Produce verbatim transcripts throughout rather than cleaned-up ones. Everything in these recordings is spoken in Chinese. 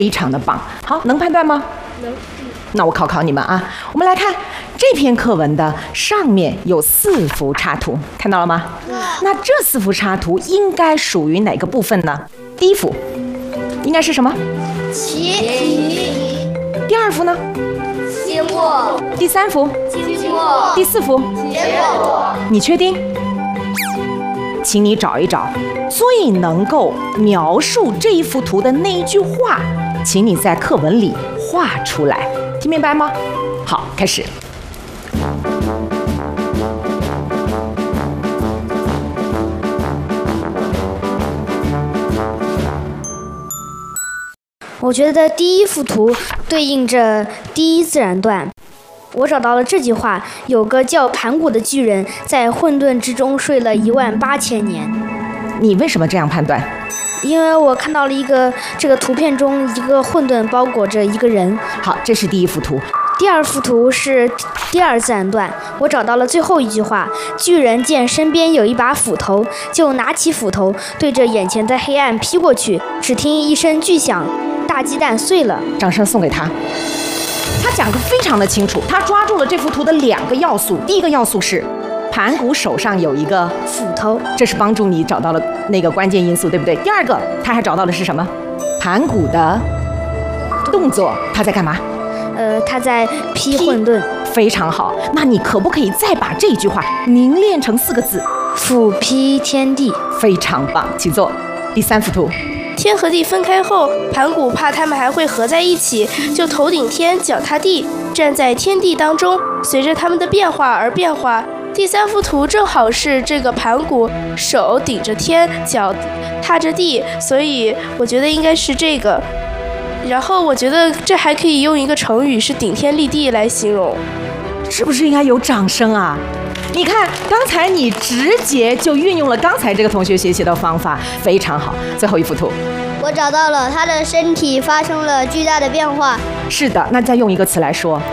非常的棒。好，能判断吗？能。那我考考你们啊，我们来看这篇课文的上面有四幅插图，看到了吗？那这四幅插图应该属于哪个部分呢？第一幅应该是什么？ 题。 第二幅呢？ 期末。 第三幅？ 期末。 第四幅？ 结果。 你确定？请你找一找最能够描述这一幅图的那一句话，请你在课文里画出来，听明白吗？好，开始。 我觉得第一幅图对应着第一自然段。我找到了这句话：有个叫盘古的巨人，在混沌之中睡了一万八千年。 你为什么这样判断？ 因为我看到了一个这个图片中一个混沌包裹着一个人。 好，这是第一幅图。 第二幅图是第二自然段，我找到了最后一句话：巨人见身边有一把斧头，就拿起斧头对着眼前的黑暗劈过去，只听一声巨响，大鸡蛋碎了。 掌声送给他。他讲得非常的清楚，他抓住了这幅图的两个要素。第一个要素是盘古手上有一个斧头， 这是帮助你找到了那个关键因素，对不对？第二个，他还找到的是什么？盘古的动作，他在干嘛？ 呃，他在劈混沌。 非常好，那你可不可以再把这句话凝练成四个字？ 斧劈天地。 非常棒，请坐。第三幅图。 天和地分开后，盘古怕他们还会合在一起，就头顶天，脚踏地，站在天地当中，随着他们的变化而变化。第三幅图正好是这个盘古手顶着天，脚踏着地，所以我觉得应该是这个。然后我觉得这还可以用一个成语是顶天立地来形容， 是不是应该有掌声啊？你看，刚才你直接就运用了刚才这个同学学习的方法，非常好。最后一幅图， 我找到了，他的身体发生了巨大的变化。 是的，那再用一个词来说，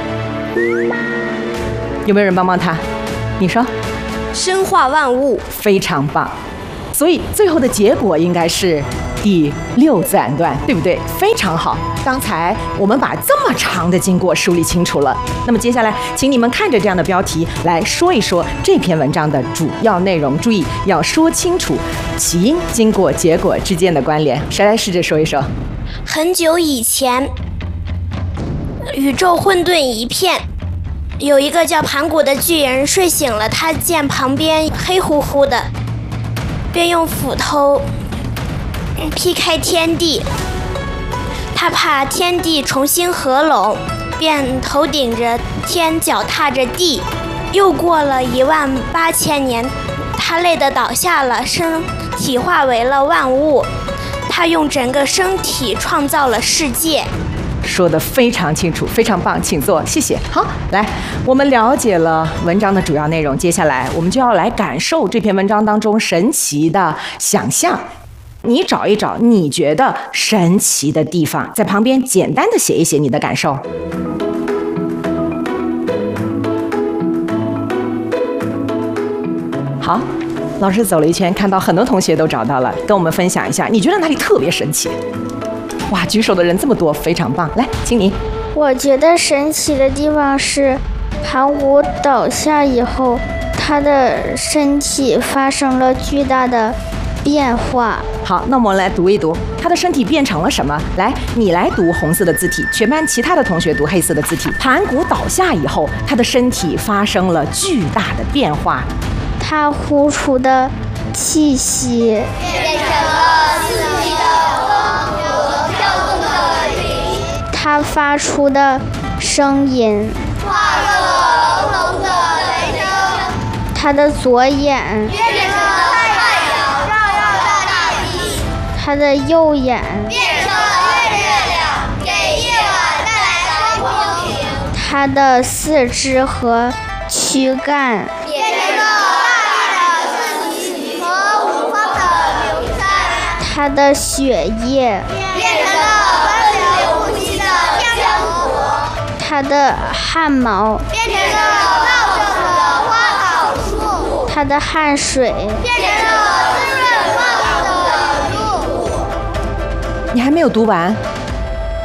有没有人帮帮他？你说， 生化万物。 非常棒。所以最后的结果应该是第六自然段，对不对？非常好。刚才我们把这么长的经过梳理清楚了，那么接下来请你们看着这样的标题来说一说这篇文章的主要内容。注意要说清楚起因、经过、结果之间的关联。谁来试着说一说？ 很久以前，宇宙混沌一片，有一个叫盘古的巨人睡醒了，他见旁边黑乎乎的，便用斧头劈开天地。他怕天地重新合拢，便头顶着天，脚踏着地。又过了一万八千年，他累得倒下了，身体化为了万物。他用整个身体创造了世界。 说得非常清楚，非常棒，请坐，谢谢。好，来，我们了解了文章的主要内容，接下来我们就要来感受这篇文章当中神奇的想象。你找一找你觉得神奇的地方，在旁边简单的写一写你的感受。好，老师走了一圈，看到很多同学都找到了，跟我们分享一下，你觉得哪里特别神奇？哇，举手的人这么多，非常棒！来，请你。 我觉得神奇的地方是，盘古倒下以后，他的身体发生了巨大的变化。 好，那我们来读一读，他的身体变成了什么？来，你来读红色的字体，全班其他的同学读黑色的字体。盘古倒下以后，他的身体发生了巨大的变化。 他呼出的气息变成了四季的风和跳动的云， 他发出的声音化作了隆隆的雷声， 他的左眼变成了太阳，照耀着大地， 他的右眼变成了月亮，给夜晚带来了光明， 他的四肢和躯干变成了大地的四季和五方的流山， 他的血液变成了温流不息的江河， 他的汗毛变成了茂盛的花草树木， 他的汗水变成了滋润万物的入土。 你还没有读完，